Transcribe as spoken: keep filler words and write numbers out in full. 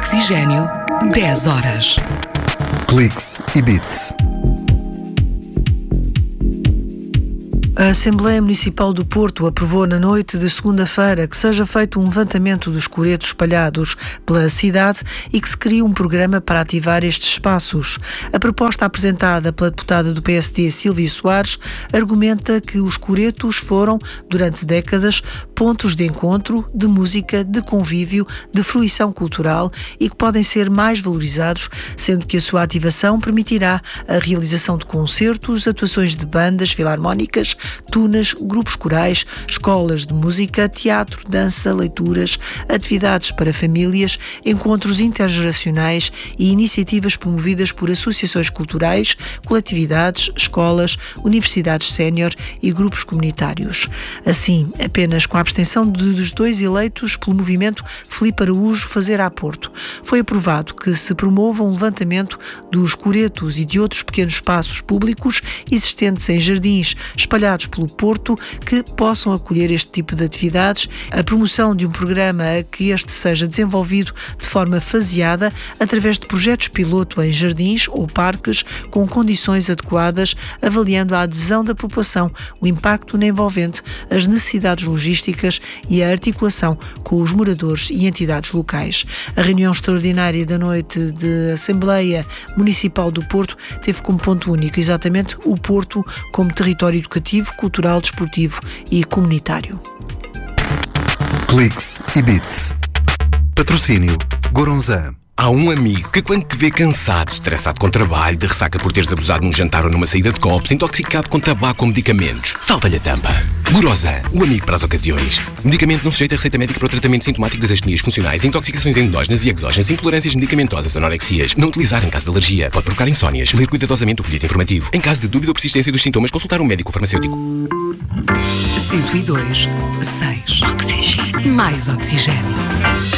Oxigênio, dez horas. Cliques e Bits. A Assembleia Municipal do Porto aprovou na noite de segunda-feira que seja feito um levantamento dos coretos espalhados pela cidade e que se crie um programa para ativar estes espaços. A proposta apresentada pela deputada do P S D, Sílvia Soares, argumenta que os coretos foram, durante décadas, pontos de encontro, de música, de convívio, de fruição cultural e que podem ser mais valorizados, sendo que a sua ativação permitirá a realização de concertos, atuações de bandas filarmónicas, tunas, grupos corais, escolas de música, teatro, dança, leituras, atividades para famílias, encontros intergeracionais e iniciativas promovidas por associações culturais, coletividades, escolas, universidades sénior e grupos comunitários. Assim, apenas com a abstenção dos dois eleitos pelo movimento Filipe Araújo Fazer a Porto, foi aprovado que se promova um levantamento dos coretos e de outros pequenos espaços públicos existentes em jardins espalhados pelo Porto que possam acolher este tipo de atividades, a promoção de um programa a que este seja desenvolvido de forma faseada através de projetos piloto em jardins ou parques com condições adequadas, avaliando a adesão da população, o impacto na envolvente, as necessidades logísticas e a articulação com os moradores e entidades locais. A reunião extraordinária da noite de Assembleia Municipal do Porto teve como ponto único exatamente o Porto como território educativo, cultural, desportivo e comunitário. Cliques e Bits. Patrocínio Goronzan. Há um amigo que quando te vê cansado, estressado com trabalho, de ressaca por teres abusado num jantar ou numa saída de copos, intoxicado com tabaco ou medicamentos, salta-lhe a tampa. Goronzan, o amigo para as ocasiões. Medicamento não sujeito a receita médica para o tratamento sintomático das astenias funcionais, intoxicações endógenas e exógenas, intolerâncias medicamentosas, anorexias. Não utilizar em caso de alergia. Pode provocar insónias. Ler cuidadosamente o folheto informativo. Em caso de dúvida ou persistência dos sintomas, consultar um médico farmacêutico. cento e dois, seis. Mais oxigênio.